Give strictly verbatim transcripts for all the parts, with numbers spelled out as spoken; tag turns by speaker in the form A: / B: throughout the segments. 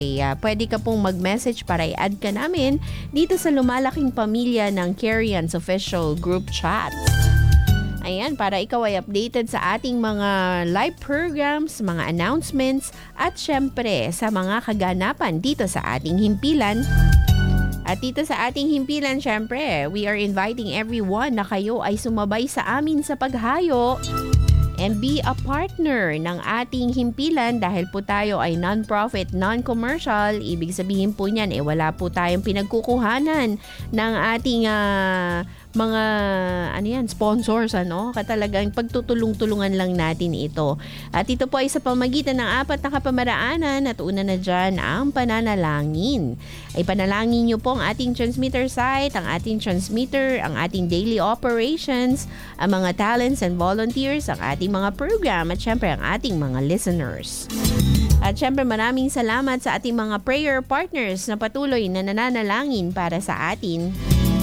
A: Uh, pwede ka pong mag-message para i-add ka namin dito sa lumalaking pamilya ng Carians Official Group Chat. Ayan, para ikaw ay updated sa ating mga live programs, mga announcements, at syempre sa mga kaganapan dito sa ating himpilan. At dito sa ating himpilan, syempre, we are inviting everyone na kayo ay sumabay sa amin sa paghayo and be a partner ng ating himpilan dahil po tayo ay non-profit, non-commercial. Ibig sabihin po niyan, eh wala po tayong pinagkukuhanan ng ating uh, mga ano yan, sponsors, ano? Katalagang pagtutulong-tulungan lang natin ito. At ito po ay sa pamagitan ng apat na kapamaraanan at una na dyan ang pananalangin. Ay panalangin nyo po ang ating transmitter site, ang ating transmitter, ang ating daily operations, ang mga talents and volunteers, ang ating mga program at syempre ang ating mga listeners. At syempre maraming salamat sa ating mga prayer partners na patuloy na nananalangin para sa atin.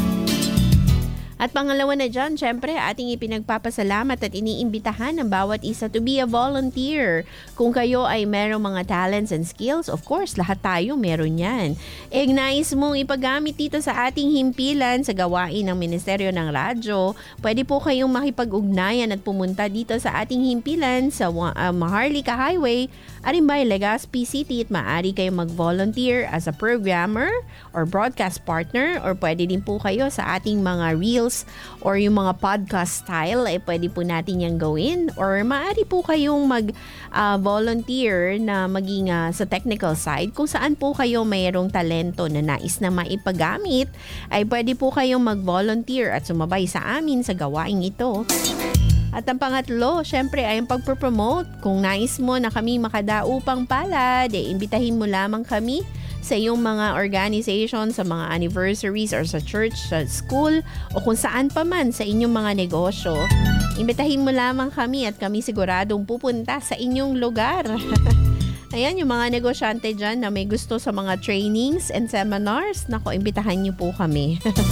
A: At pangalawa na dyan, syempre, ating ipinagpapasalamat at iniimbitahan ng bawat isa to be a volunteer. Kung kayo ay merong mga talents and skills, of course, lahat tayo meron yan. E nais mong ipagamit dito sa ating himpilan sa gawain ng Ministeryo ng Radyo, pwede po kayong makipag-ugnayan at pumunta dito sa ating himpilan sa uh, Maharlika Highway, Arimbay, Legazpi City at maaari kayong mag-volunteer as a programmer or broadcast partner or pwede din po kayo sa ating mga reels or yung mga podcast style, eh pwede po natin yung gawin. Or maaari po kayong mag-volunteer uh, na maging uh, sa technical side kung saan po kayo mayroong talento na nais na maipagamit, ay pwede po kayong mag-volunteer at sumabay sa amin sa gawaing ito. At ang pangatlo, syempre ay ang pagpropromote. Kung nais mo na kami makadaupang palad, eh, imbitahin mo lamang kami sa iyong mga organization, sa mga anniversaries or sa church, sa school, o kung saan pa man sa inyong mga negosyo. Imbitahin mo lamang kami at kami siguradong pupunta sa inyong lugar. Ayan, yung mga negosyante dyan na may gusto sa mga trainings and seminars, nako, imbitahan niyo po kami.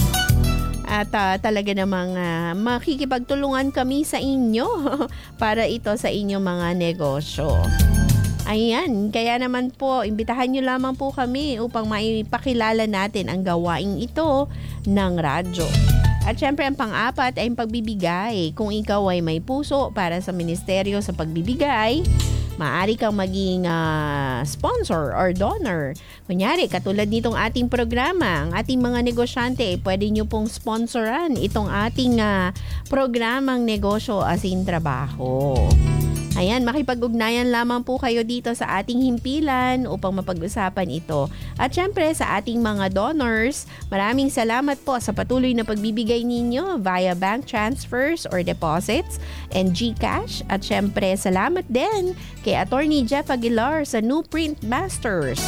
A: At uh, talaga namang uh, makikipagtulungan kami sa inyo para ito sa inyong mga negosyo. Ayan, kaya naman po, imbitahan nyo lamang po kami upang maipakilala natin ang gawaing ito ng radyo. At syempre ang pang-apat ay ang pagbibigay. Kung ikaw ay may puso para sa ministeryo sa pagbibigay, maaari kang maging uh, sponsor or donor. Kunyari, katulad nitong ating programa, ang ating mga negosyante, eh, pwede nyo pong sponsoran itong ating uh, programang negosyo as in trabaho. Ayan, makipag-ugnayan lamang po kayo dito sa ating himpilan upang mapag-usapan ito. At syempre sa ating mga donors, maraming salamat po sa patuloy na pagbibigay ninyo via bank transfers or deposits and GCash. At syempre salamat din kay Attorney Jeff Aguilar sa New Print Masters.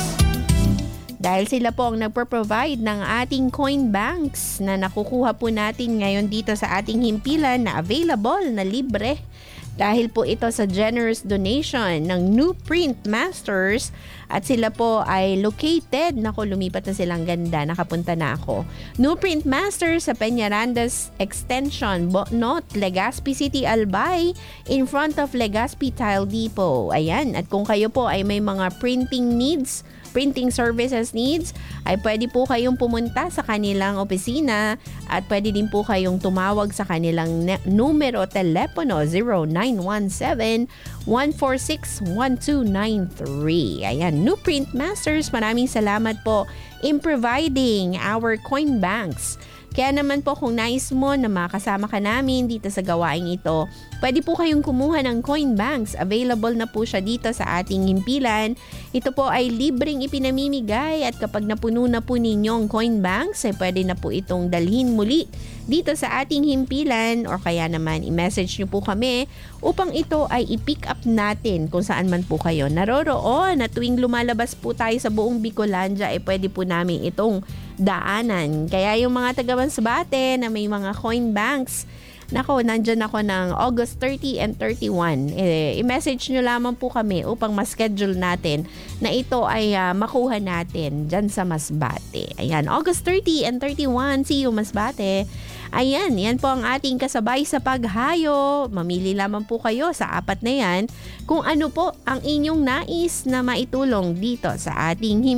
A: Dahil sila po ang nagpo-provide ng ating coin banks na nakukuha po natin ngayon dito sa ating himpilan na available na libre. Dahil po ito sa generous donation ng New Print Masters at sila po ay located, naku lumipat na silang ganda, nakapunta na ako. New Print Masters sa Peñarandas Extension, Botnot, Legazpi City, Albay, in front of Legazpi Tile Depot. Ayan, at kung kayo po ay may mga printing needs, printing services needs, ay pwede po kayong pumunta sa kanilang opisina at pwede din po kayong tumawag sa kanilang ne- numero telepono zero nine one seven, one four six, one two nine three. Ayan, New Print Masters, maraming salamat po in providing our coin banks. Kaya naman po kung nais mo na makasama ka namin dito sa gawaing ito, pwede po kayong kumuha ng coin banks. Available na po siya dito sa ating himpilan. Ito po ay libreng ipinamimigay at kapag napuno na po ninyong coin banks, ay pwede na po itong dalhin muli dito sa ating himpilan or kaya naman i-message nyo po kami upang ito ay i-pick up natin kung saan man po kayo naroroon. At tuwing lumalabas po tayo sa buong Bicolandia, ay pwede po namin itong daanan. Kaya yung mga taga-Masbate na may mga coin banks, Nako, nandyan ako ng August thirty and thirty-one. Eh, i-message nyo lamang po kami upang ma-schedule natin na ito ay uh, makuha natin dyan sa Masbate. Ayan, August thirty and thirty-one. See you, Masbate. Ayan, yan po ang ating kasabay sa paghayo. Mamili lamang po kayo sa apat na yan kung ano po ang inyong nais na maitulong dito sa ating